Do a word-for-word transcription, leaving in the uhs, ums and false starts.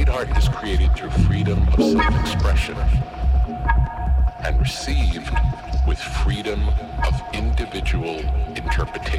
Great art is created through freedom of self-expression and received with freedom of individual interpretation.